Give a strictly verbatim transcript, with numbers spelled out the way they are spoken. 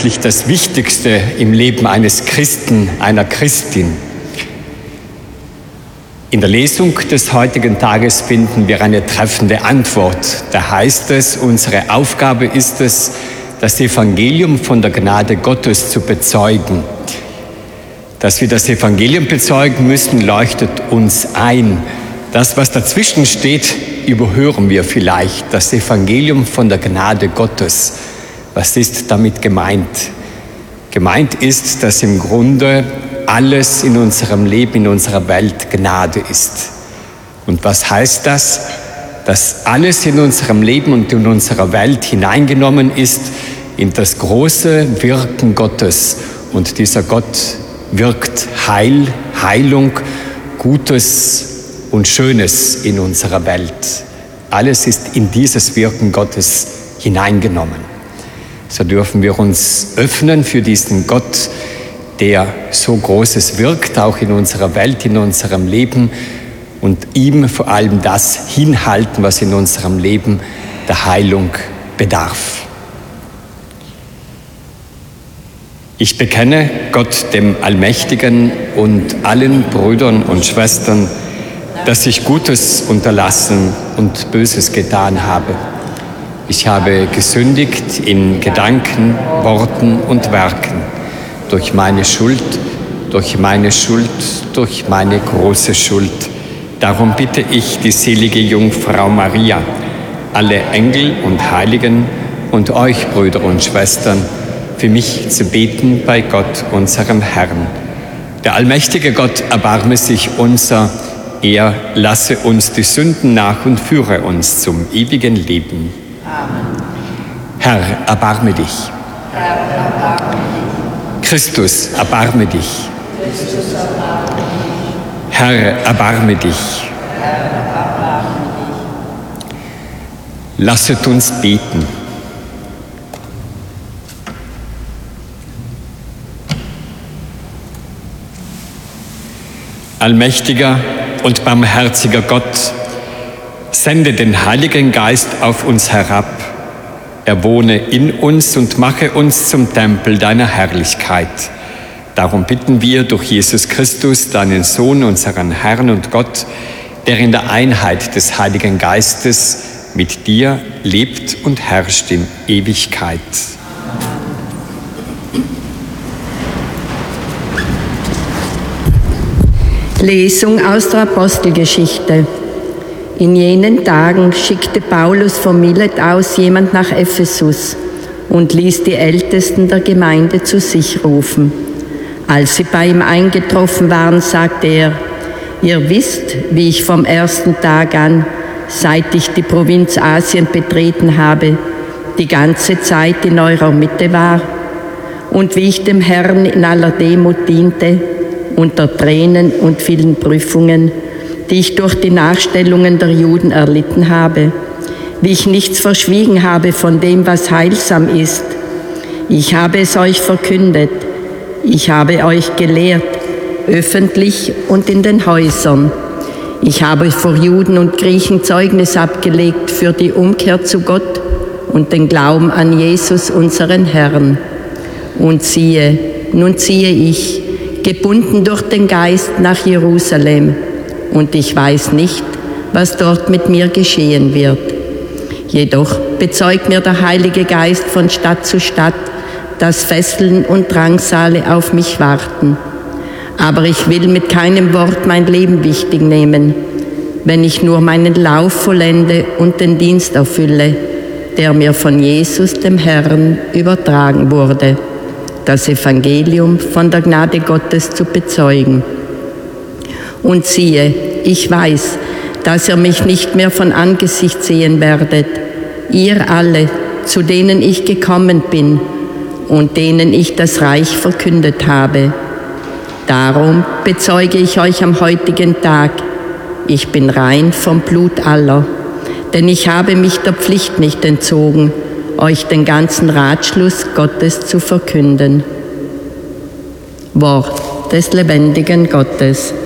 eigentlich das Wichtigste im Leben eines Christen, einer Christin? In der Lesung des heutigen Tages finden wir eine treffende Antwort. Da heißt es, unsere Aufgabe ist es, das Evangelium von der Gnade Gottes zu bezeugen. Dass wir das Evangelium bezeugen müssen, leuchtet uns ein. Das, was dazwischen steht, überhören wir vielleicht. Das Evangelium von der Gnade Gottes. Was ist damit gemeint? Gemeint ist, dass im Grunde alles in unserem Leben, in unserer Welt Gnade ist. Und was heißt das? Dass alles in unserem Leben und in unserer Welt hineingenommen ist in das große Wirken Gottes. Und dieser Gott wirkt Heil, Heilung, Gutes und Schönes in unserer Welt. Alles ist in dieses Wirken Gottes hineingenommen. So dürfen wir uns öffnen für diesen Gott, der so Großes wirkt, auch in unserer Welt, in unserem Leben, und ihm vor allem das hinhalten, was in unserem Leben der Heilung bedarf. Ich bekenne Gott, dem Allmächtigen, und allen Brüdern und Schwestern, dass ich Gutes unterlassen und Böses getan habe. Ich habe gesündigt in Gedanken, Worten und Werken, durch meine Schuld, durch meine Schuld, durch meine große Schuld. Darum bitte ich die selige Jungfrau Maria, alle Engel und Heiligen und euch, Brüder und Schwestern, für mich zu beten bei Gott, unserem Herrn. Der allmächtige Gott erbarme sich unser, er lasse uns die Sünden nach und führe uns zum ewigen Leben. Amen. Herr, erbarme dich. Herr, erbarme dich. Christus, erbarme dich. Christus, erbarme dich. Herr, erbarme dich. Herr, erbarme dich. Lasset uns beten. Allmächtiger und barmherziger Gott, sende den Heiligen Geist auf uns herab. Er wohne in uns und mache uns zum Tempel deiner Herrlichkeit. Darum bitten wir durch Jesus Christus, deinen Sohn, unseren Herrn und Gott, der in der Einheit des Heiligen Geistes mit dir lebt und herrscht in Ewigkeit. Lesung aus der Apostelgeschichte. In jenen Tagen schickte Paulus von Milet aus jemand nach Ephesus und ließ die Ältesten der Gemeinde zu sich rufen. Als sie bei ihm eingetroffen waren, sagte er: Ihr wisst, wie ich vom ersten Tag an, seit ich die Provinz Asien betreten habe, die ganze Zeit in eurer Mitte war und wie ich dem Herrn in aller Demut diente, unter Tränen und vielen Prüfungen, die ich durch die Nachstellungen der Juden erlitten habe, wie ich nichts verschwiegen habe von dem, was heilsam ist. Ich habe es euch verkündet, ich habe euch gelehrt, öffentlich und in den Häusern. Ich habe vor Juden und Griechen Zeugnis abgelegt für die Umkehr zu Gott und den Glauben an Jesus, unseren Herrn. Und siehe, nun ziehe ich, gebunden durch den Geist, nach Jerusalem, und ich weiß nicht, was dort mit mir geschehen wird. Jedoch bezeugt mir der Heilige Geist von Stadt zu Stadt, dass Fesseln und Drangsale auf mich warten. Aber ich will mit keinem Wort mein Leben wichtig nehmen, wenn ich nur meinen Lauf vollende und den Dienst erfülle, der mir von Jesus, dem Herrn, übertragen wurde, das Evangelium von der Gnade Gottes zu bezeugen. Und siehe, ich weiß, dass ihr mich nicht mehr von Angesicht sehen werdet, ihr alle, zu denen ich gekommen bin und denen ich das Reich verkündet habe. Darum bezeuge ich euch am heutigen Tag, ich bin rein vom Blut aller, denn ich habe mich der Pflicht nicht entzogen, euch den ganzen Ratschluss Gottes zu verkünden. Wort des lebendigen Gottes.